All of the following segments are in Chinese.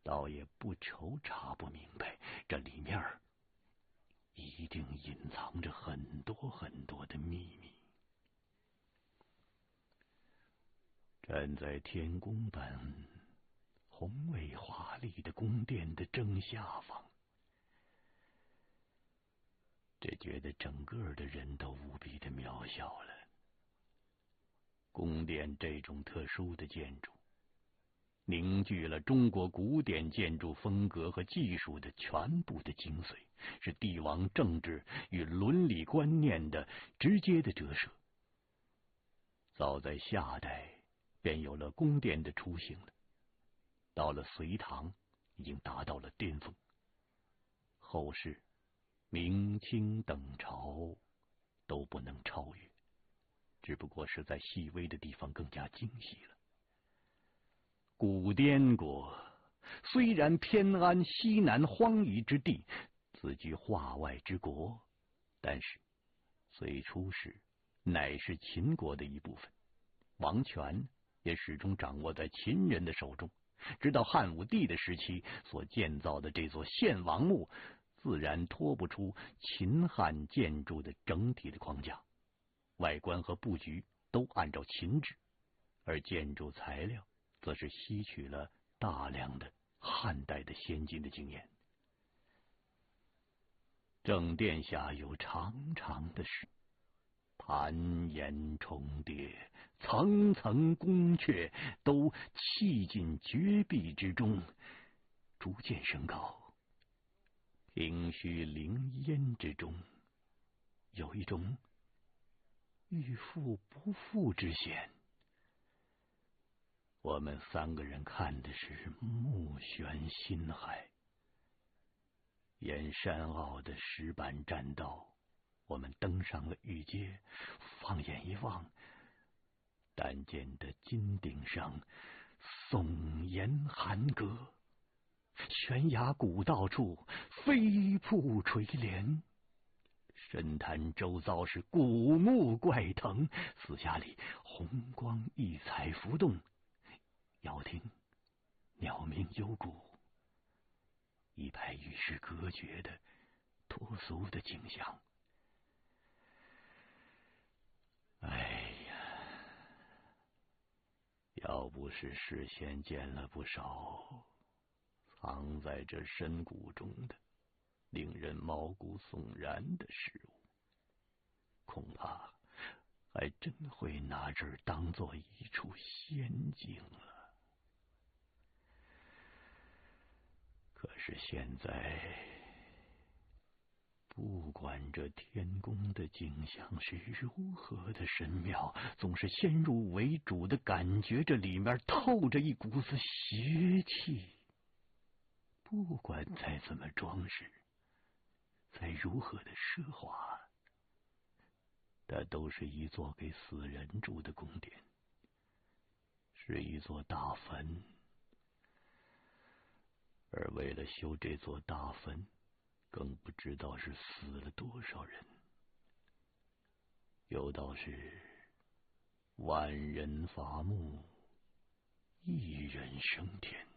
倒也不愁查不明白，这里面一定隐藏着很多很多的秘密。站在天宫般宏伟华丽的宫殿的正下方，只觉得整个的人都无比的渺小了。宫殿这种特殊的建筑，凝聚了中国古典建筑风格和技术的全部的精髓，是帝王政治与伦理观念的直接的折射。早在夏代便有了宫殿的雏形了，到了隋唐已经达到了巅峰，后世明清等朝都不能超越，只不过是在细微的地方更加精细了。古滇国虽然偏安西南荒夷之地，自居化外之国，但是最初时乃是秦国的一部分，王权也始终掌握在秦人的手中。直到汉武帝的时期所建造的这座献王墓，自然脱不出秦汉建筑的整体的框架，外观和布局都按照秦制，而建筑材料则是吸取了大量的汉代的先进的经验。正殿下有长长的石，盘岩重叠，层层宫阙都砌进绝壁之中，逐渐升高。凭虚灵烟之中，有一种欲复不复之险。我们三个人看的是目眩心骇。沿山坳的石板栈道，我们登上了玉阶，放眼一望，但见得金顶上耸岩寒阁，悬崖古道处飞瀑垂帘，深潭周遭是古木怪藤，四下里红光异彩浮动，鸟听鸟鸣幽谷，一派与世隔绝的脱俗的景象。哎呀，要不是事先见了不少藏在这深谷中的令人毛骨悚然的事物，恐怕还真会拿这儿当做一处仙境了。可是现在，不管这天宫的景象是如何的神妙，总是先入为主的感觉这里面透着一股子邪气。不管再怎么装饰，再如何的奢华，它都是一座给死人住的宫殿，是一座大坟。而为了修这座大坟，更不知道是死了多少人。有道是万人伐木，一人升天。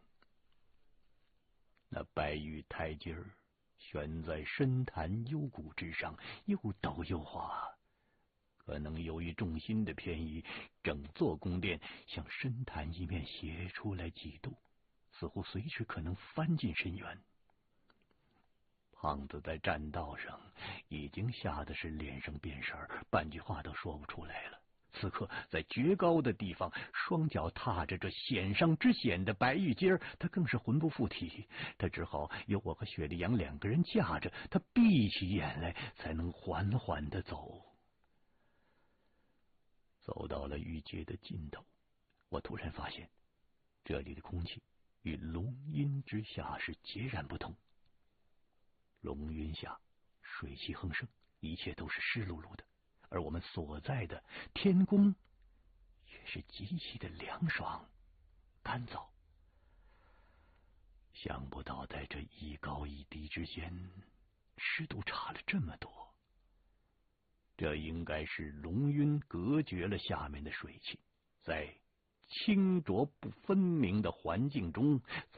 那白玉台阶儿悬在深潭幽谷之上，又陡又滑，可能由于重心的偏移，整座宫殿向深潭一面斜出来几度，似乎随时可能翻进深渊。胖子在栈道上已经吓得是脸上变色，半句话都说不出来了。此刻在绝高的地方，双脚踏着这险上之险的白玉阶，他更是魂不附体。他只好由我和雪莉杨两个人架着，他闭起眼来才能缓缓地走。走到了玉阶的尽头，我突然发现这里的空气与龙阴之下是截然不同。龙云下水汽横生，一切都是湿漉漉的，而我们所在的天宫却是极其的凉爽干燥。想不到在这一高一低之间，湿度差了这么多。这应该是龙晕隔绝了下面的水汽，在清浊不分明的环境中